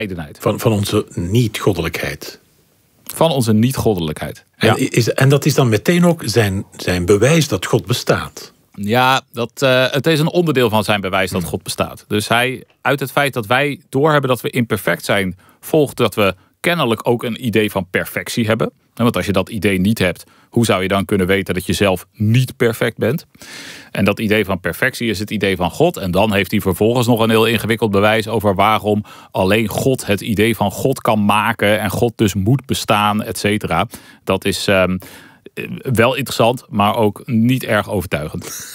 Van onze niet-goddelijkheid. Van onze niet-goddelijkheid. Ja. En dat is dan meteen ook zijn bewijs dat God bestaat. Ja, het is een onderdeel van zijn bewijs dat God bestaat. Dus uit het feit dat wij doorhebben dat we imperfect zijn, volgt dat we kennelijk ook een idee van perfectie hebben. Want als je dat idee niet hebt, hoe zou je dan kunnen weten dat je zelf niet perfect bent? En dat idee van perfectie is het idee van God. En dan heeft hij vervolgens nog een heel ingewikkeld bewijs over waarom alleen God het idee van God kan maken en God dus moet bestaan, et cetera. Dat is wel interessant, maar ook niet erg overtuigend.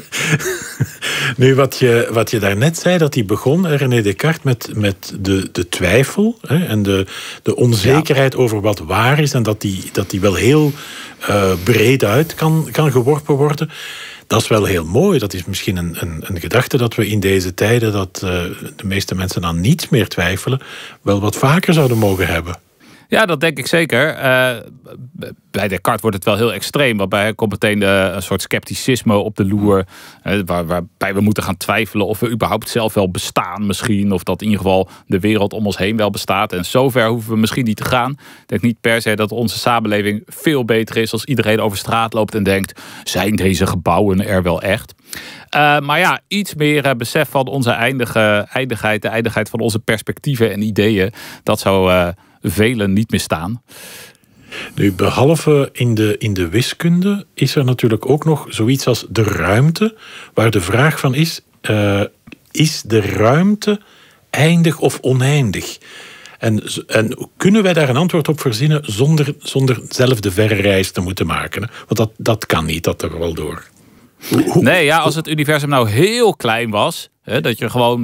Nu, wat je daarnet zei, dat hij begon, René Descartes, met de twijfel, hè, en de onzekerheid over wat waar is en dat die wel heel breed uit kan geworpen worden. Dat is wel heel mooi. Dat is misschien een gedachte dat we in deze tijden, dat de meeste mensen aan niets meer twijfelen, wel wat vaker zouden mogen hebben. Ja, dat denk ik zeker. Bij Descartes wordt het wel heel extreem. Waarbij komt meteen een soort scepticisme op de loer. Waarbij we moeten gaan twijfelen of we überhaupt zelf wel bestaan misschien. Of dat in ieder geval de wereld om ons heen wel bestaat. En zover hoeven we misschien niet te gaan. Ik denk niet per se dat onze samenleving veel beter is als iedereen over straat loopt en denkt, zijn deze gebouwen er wel echt? Maar ja, iets meer besef van onze eindigheid, de eindigheid van onze perspectieven en ideeën. Dat zou velen niet misstaan. Nu, behalve in de wiskunde is er natuurlijk ook nog zoiets als de ruimte, waar de vraag van is de ruimte eindig of oneindig? En kunnen wij daar een antwoord op verzinnen zonder zelf de verre reis te moeten maken? Want dat kan niet, dat er wel door. Nee, als het universum nou heel klein was, dat je gewoon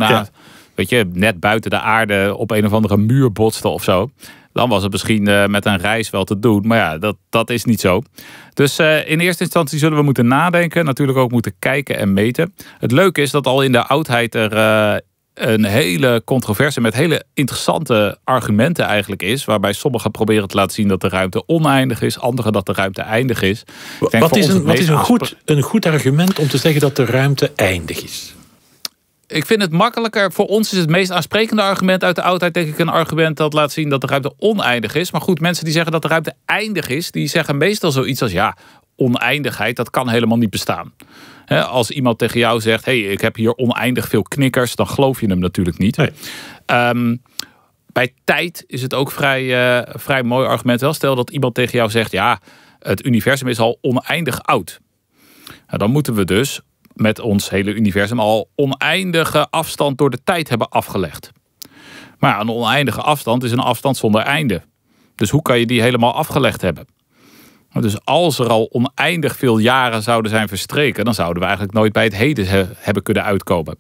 net buiten de aarde op een of andere muur botste of zo, dan was het misschien met een reis wel te doen. Maar ja, dat is niet zo. Dus in eerste instantie zullen we moeten nadenken. Natuurlijk ook moeten kijken en meten. Het leuke is dat al in de oudheid er een hele controverse met hele interessante argumenten eigenlijk is. Waarbij sommigen proberen te laten zien dat de ruimte oneindig is. Anderen dat de ruimte eindig is. Wat is een goed argument om te zeggen dat de ruimte eindig is? Ik vind het makkelijker. Voor ons is het meest aansprekende argument uit de oudheid, denk ik, een argument dat laat zien dat de ruimte oneindig is. Maar goed, mensen die zeggen dat de ruimte eindig is, die zeggen meestal zoiets als, oneindigheid, dat kan helemaal niet bestaan. Als iemand tegen jou zegt, ik heb hier oneindig veel knikkers, dan geloof je hem natuurlijk niet. Nee. Bij tijd is het ook vrij mooi argument wel. Stel dat iemand tegen jou zegt, het universum is al oneindig oud. Nou, dan moeten we dus met ons hele universum al oneindige afstand door de tijd hebben afgelegd. Maar een oneindige afstand is een afstand zonder einde. Dus hoe kan je die helemaal afgelegd hebben? Dus als er al oneindig veel jaren zouden zijn verstreken, dan zouden we eigenlijk nooit bij het heden hebben kunnen uitkomen.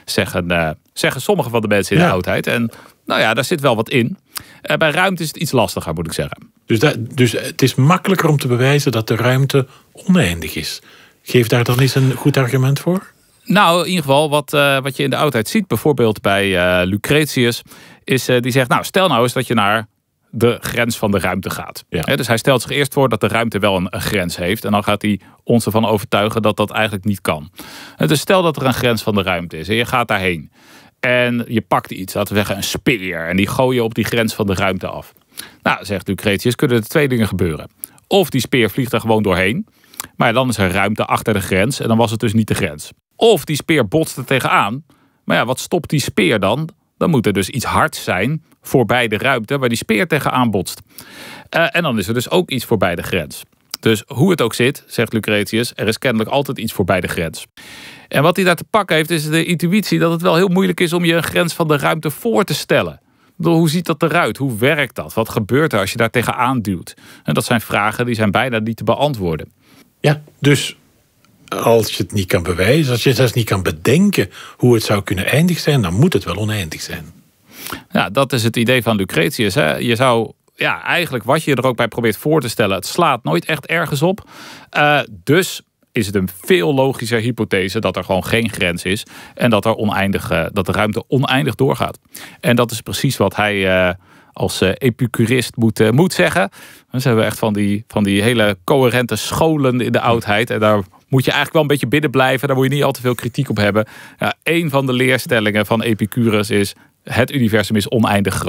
Zeggen sommige van de mensen in de oudheid. En daar zit wel wat in. Bij ruimte is het iets lastiger, moet ik zeggen. Dus het is makkelijker om te bewijzen dat de ruimte oneindig is. Geef daar dan eens een goed argument voor? Nou, in ieder geval wat je in de oudheid ziet, bijvoorbeeld bij Lucretius, is die zegt, stel nou eens dat je naar de grens van de ruimte gaat. Ja. Dus hij stelt zich eerst voor dat de ruimte wel een grens heeft. En dan gaat hij ons ervan overtuigen dat dat eigenlijk niet kan. Dus stel dat er een grens van de ruimte is en je gaat daarheen. En je pakt iets, laten we zeggen een speer. En die gooi je op die grens van de ruimte af. Nou, zegt Lucretius, kunnen er twee dingen gebeuren. Of die speer vliegt er gewoon doorheen. Maar dan is er ruimte achter de grens. En dan was het dus niet de grens. Of die speer botst er tegenaan. Maar wat stopt die speer dan? Dan moet er dus iets hards zijn voorbij de ruimte waar die speer tegenaan botst. En dan is er dus ook iets voorbij de grens. Dus hoe het ook zit, zegt Lucretius, er is kennelijk altijd iets voorbij de grens. En wat hij daar te pakken heeft, is de intuïtie dat het wel heel moeilijk is om je een grens van de ruimte voor te stellen. Hoe ziet dat eruit? Hoe werkt dat? Wat gebeurt er als je daar tegenaan duwt? En dat zijn vragen die zijn bijna niet te beantwoorden. Ja, dus als je het niet kan bewijzen, als je zelfs niet kan bedenken hoe het zou kunnen eindig zijn, dan moet het wel oneindig zijn. Ja, dat is het idee van Lucretius. Hè? Je zou, eigenlijk wat je er ook bij probeert voor te stellen, het slaat nooit echt ergens op. Dus is het een veel logischer hypothese dat er gewoon geen grens is en dat de ruimte oneindig doorgaat. En dat is precies wat hij als epicurist moet zeggen. Dus hebben we echt van die hele coherente scholen in de oudheid. En daar moet je eigenlijk wel een beetje binnen blijven. Daar moet je niet al te veel kritiek op hebben. Een van de leerstellingen van Epicurus is: het universum is oneindig groot.